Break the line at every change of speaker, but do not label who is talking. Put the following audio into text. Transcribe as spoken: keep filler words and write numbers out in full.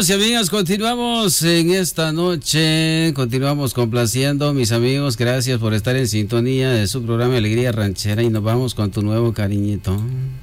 Amigos y amigas, continuamos en esta noche, continuamos complaciendo, mis amigos, gracias por estar en sintonía de su programa Alegría Ranchera y nos vamos con tu nuevo cariñito.